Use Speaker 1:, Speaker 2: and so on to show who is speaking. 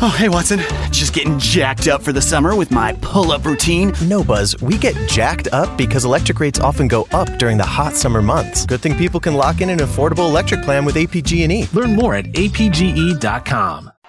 Speaker 1: Oh, hey, Watson. Just getting jacked up for the summer with my pull-up routine.
Speaker 2: No, Buzz, we get jacked up because electric rates often go up during the hot summer months. Good thing people can lock in an affordable electric plan with APG&E.
Speaker 3: Learn more at apge.com.